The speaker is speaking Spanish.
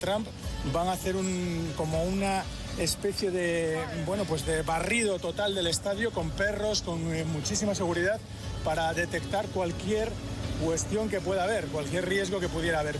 Trump van a hacer como una especie de barrido total del estadio con perros, con muchísima seguridad para detectar cualquier cuestión que pueda haber, cualquier riesgo que pudiera haber.